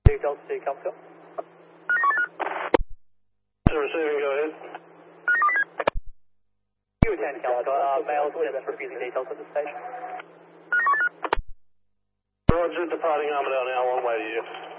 Delta 2, Delta. Receiving, go ahead. You attend Delta, males just refusing details at the station. Roger, departing Armadale now, one way to you.